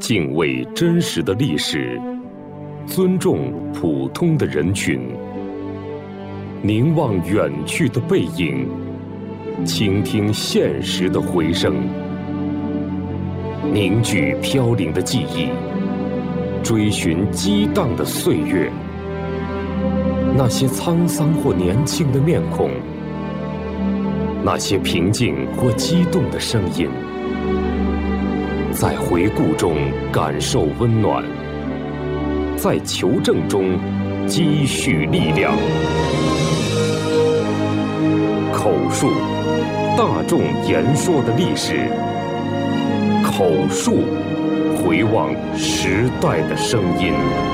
敬畏真实的历史，尊重普通的人群，凝望远去的背影，倾听现实的回声，凝聚飘零的记忆，追寻激荡的岁月。那些沧桑或年轻的面孔，那些平静或激动的声音，在回顾中感受温暖，在求证中积蓄力量。口述，大众言说的历史；口述，回望时代的声音。